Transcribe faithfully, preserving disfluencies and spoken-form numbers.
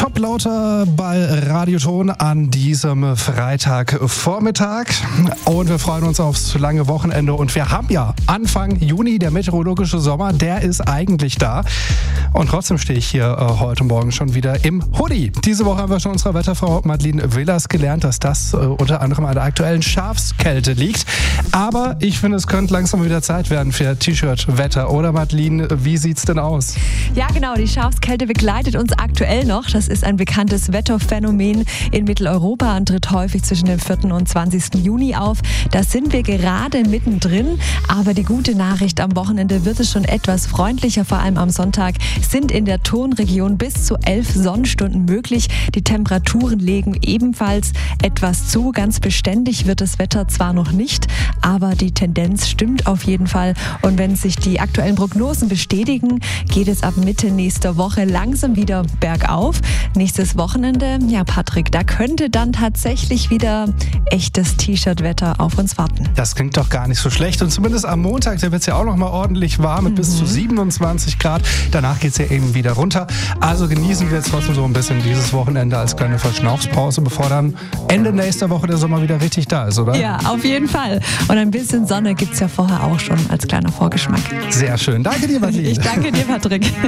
Top lauter bei Radioton an diesem Freitagvormittag. Und wir freuen uns aufs lange Wochenende. Und wir haben ja Anfang Juni, der meteorologische Sommer, der ist eigentlich da. Und trotzdem stehe ich hier äh, heute Morgen schon wieder im Hoodie. Diese Woche haben wir schon unserer Wetterfrau Madeleine Willers gelernt, dass das äh, unter anderem an der aktuellen Schafskälte liegt. Aber ich finde, es könnte langsam wieder Zeit werden für T-Shirt-Wetter. Oder Madeleine, wie sieht's denn aus? Ja, genau. Die Schafskälte begleitet uns aktuell noch. Das ist ein bekanntes Wetterphänomen in Mitteleuropa und tritt häufig zwischen dem vierten und zwanzigsten Juni auf. Da sind wir gerade mittendrin. Aber die gute Nachricht, am Wochenende wird es schon etwas freundlicher. Vor allem am Sonntag sind in der Turnregion bis zu elf Sonnenstunden möglich. Die Temperaturen legen ebenfalls etwas zu. Ganz beständig wird das Wetter zwar noch nicht, aber die Tendenz stimmt auf jeden Fall. Und wenn sich die aktuellen Prognosen bestätigen, geht es ab Mitte nächster Woche langsam wieder bergauf. Nächstes Wochenende, ja Patrick, da könnte dann tatsächlich wieder echtes T-Shirt-Wetter auf uns warten. Das klingt doch gar nicht so schlecht. Und zumindest am Montag, da wird es ja auch noch mal ordentlich warm mit mhm. bis zu siebenundzwanzig Grad. Danach geht es ja eben wieder runter. Also genießen wir jetzt trotzdem so ein bisschen dieses Wochenende als kleine Verschnaufspause, bevor dann Ende nächster Woche der Sommer wieder richtig da ist, oder? Ja, auf jeden Fall. Und ein bisschen Sonne gibt es ja vorher auch schon als kleiner Vorgeschmack. Sehr schön. Danke dir, Madeleine. Ich danke dir, Patrick.